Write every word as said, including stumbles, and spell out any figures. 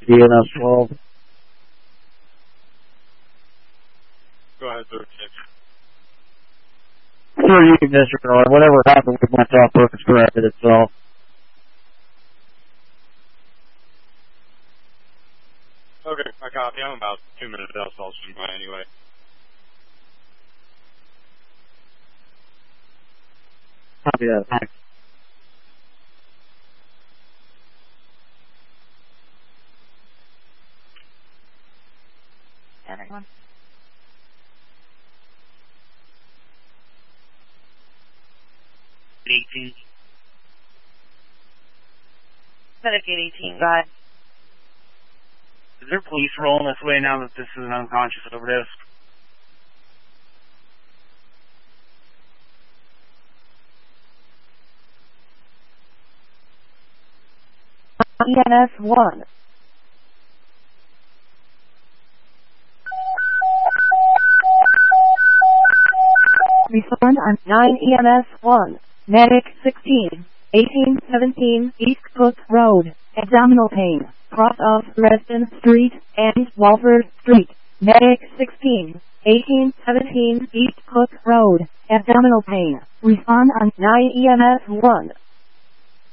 E M S twelve. Go ahead, thirty-six. Three ignition, or whatever happened with my top hook has corrected itself. Okay, I copy. I'm about two minutes out, so I'll swing by anyway. Copy that, thanks. Everyone. eighteen. Medic eight eighteen, go ahead. Is there police rolling this way now that this is an unconscious overdose? E M S one. Respond on nine E M S one. Medic sixteen, eighteen seventeen East Cook Road, abdominal pain, cross of Reston Street and Walford Street. Medic sixteen, eighteen seventeen East Cook Road, abdominal pain. Respond on nine E M S one.